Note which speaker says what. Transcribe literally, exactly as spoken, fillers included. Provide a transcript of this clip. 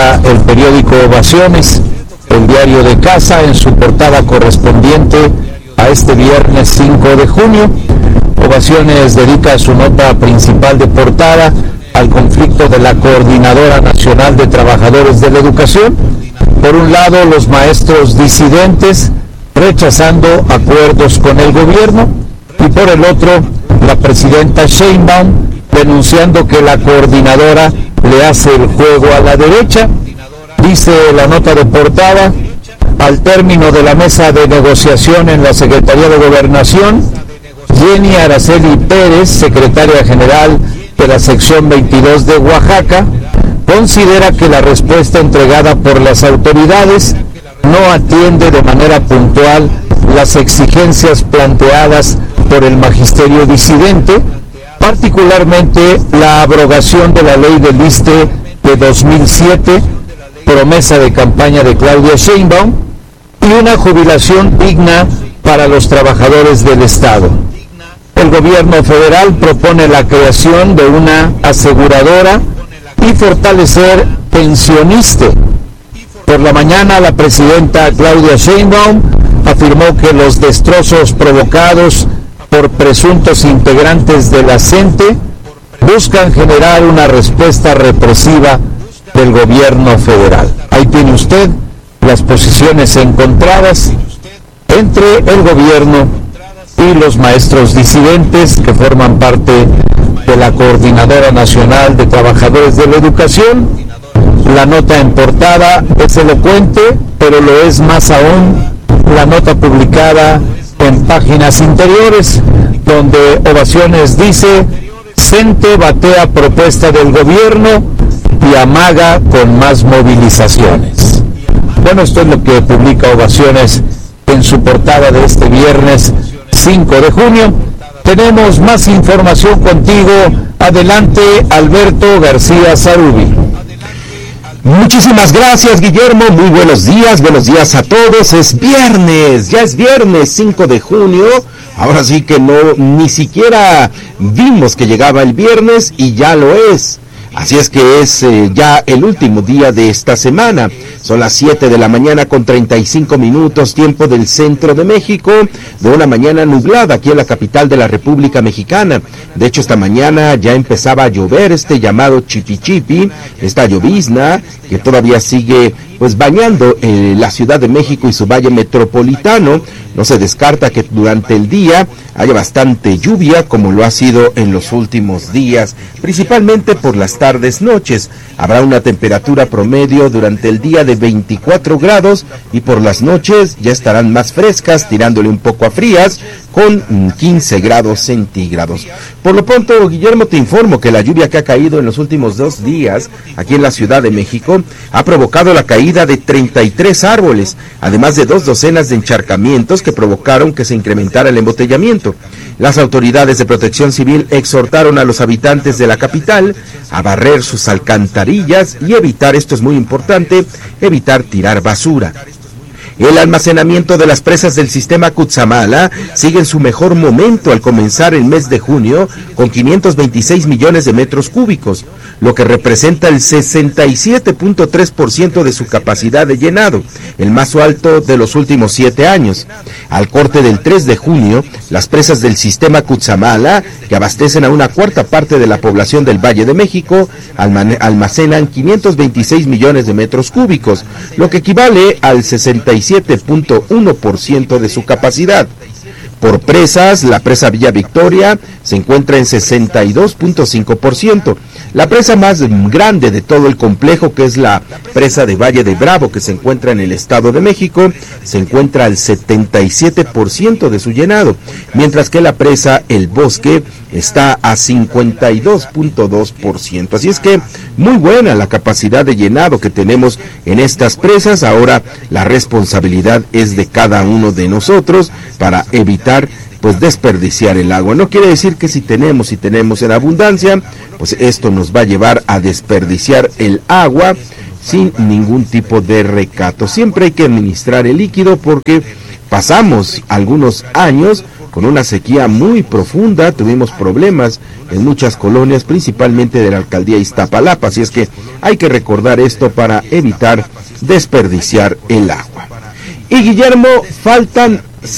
Speaker 1: publica el periódico Ovaciones, el diario de casa, en su portada correspondiente a este viernes cinco de junio. Ovaciones dedica su nota principal de portada al conflicto de la Coordinadora Nacional de Trabajadores de la Educación. Por un lado, los maestros disidentes rechazando acuerdos con el gobierno, y por el otro, la presidenta Sheinbaum denunciando que la coordinadora le hace el juego a la derecha. Dice la nota de portada: al término de la mesa de negociación en la Secretaría de Gobernación, Jenny Araceli Pérez, secretaria general de la sección veintidós de Oaxaca, considera que la respuesta entregada por las autoridades no atiende de manera puntual las exigencias planteadas por el magisterio disidente, particularmente la abrogación de la ley del ISSSTE de dos mil siete, promesa de campaña de Claudia Sheinbaum, y una jubilación digna para los trabajadores del Estado. El gobierno federal propone la creación de una aseguradora y fortalecer Pensioniste. Por la mañana, la presidenta Claudia Sheinbaum afirmó que los destrozos provocados por presuntos integrantes de la CENTE buscan generar una respuesta represiva del gobierno federal. Ahí tiene usted las posiciones encontradas entre el gobierno y los maestros disidentes que forman parte de la Coordinadora Nacional de Trabajadores de la Educación. La nota en portada es elocuente, pero lo es más aún la nota publicada en páginas interiores, donde Ovaciones dice: CENTE batea propuesta del gobierno y amaga con más movilizaciones. Bueno, esto es lo que publica Ovaciones en su portada de este viernes cinco de junio. Tenemos más información contigo. Adelante, Alberto García Zarubi.
Speaker 2: Muchísimas gracias, Guillermo. Muy buenos días, buenos días a todos. Es viernes, ya es viernes cinco de junio. Ahora sí que no, ni siquiera vimos que llegaba el viernes y ya lo es. Así es que es eh, ya el último día de esta semana. Son las siete de la mañana con treinta y cinco minutos, tiempo del centro de México, de una mañana nublada aquí en la capital de la República Mexicana. De hecho, esta mañana ya empezaba a llover, este llamado chipi chipi, esta llovizna que todavía sigue pues bañando eh, la Ciudad de México y su valle metropolitano. No se descarta que durante el día haya bastante lluvia, como lo ha sido en los últimos días, principalmente por las tardes, noches. Habrá una temperatura promedio durante el día de veinticuatro grados y por las noches ya estarán más frescas, tirándole un poco a frías, con quince grados centígrados. Por lo pronto, Guillermo, te informo que la lluvia que ha caído en los últimos dos días aquí en la Ciudad de México ha provocado la caída de treinta y tres árboles, además de dos docenas de encharcamientos que provocaron que se incrementara el embotellamiento. Las autoridades de Protección Civil exhortaron a los habitantes de la capital a barrer sus alcantarillas y evitar, esto es muy importante, evitar tirar basura. El almacenamiento de las presas del sistema Cutzamala sigue en su mejor momento al comenzar el mes de junio con quinientos veintiséis millones de metros cúbicos, lo que representa el sesenta y siete punto tres por ciento de su capacidad de llenado, el más alto de los últimos siete años. Al corte del tres de junio, las presas del sistema Cutzamala, que abastecen a una cuarta parte de la población del Valle de México, almacenan quinientos veintiséis millones de metros cúbicos, lo que equivale al sesenta y siete punto uno por ciento de su capacidad. Por presas, la presa Villa Victoria se encuentra en sesenta y dos punto cinco por ciento. La presa más grande de todo el complejo, que es la presa de Valle de Bravo, que se encuentra en el Estado de México, se encuentra al setenta y siete por ciento de su llenado, mientras que la presa El Bosque está a cincuenta y dos punto dos por ciento. Así es que muy buena la capacidad de llenado que tenemos en estas presas. Ahora la responsabilidad es de cada uno de nosotros para evitar pues desperdiciar el agua. No quiere decir que si tenemos, si tenemos en abundancia, pues esto nos va a llevar a desperdiciar el agua sin ningún tipo de recato. Siempre hay que administrar el líquido porque pasamos algunos años con una sequía muy profunda, tuvimos problemas en muchas colonias, principalmente de la alcaldía Iztapalapa, así es que hay que recordar esto para evitar desperdiciar el agua. Y Guillermo, faltan